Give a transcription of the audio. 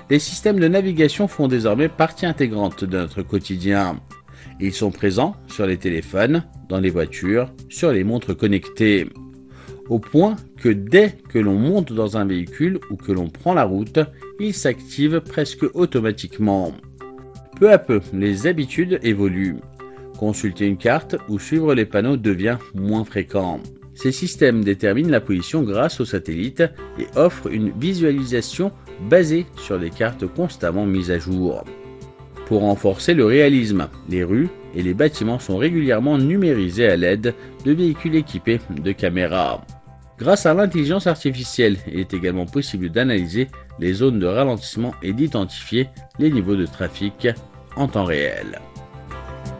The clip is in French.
Les systèmes de navigation font désormais partie intégrante de notre quotidien. Ils sont présents sur les téléphones, dans les voitures, sur les montres connectées. Au point que dès que l'on monte dans un véhicule ou que l'on prend la route, ils s'activent presque automatiquement. Peu à peu, les habitudes évoluent. Consulter une carte ou suivre les panneaux devient moins fréquent. Ces systèmes déterminent la position grâce aux satellites et offrent une visualisation basée sur des cartes constamment mises à jour. Pour renforcer le réalisme, les rues et les bâtiments sont régulièrement numérisés à l'aide de véhicules équipés de caméras. Grâce à l'intelligence artificielle, il est également possible d'analyser les zones de ralentissement et d'identifier les niveaux de trafic en temps réel.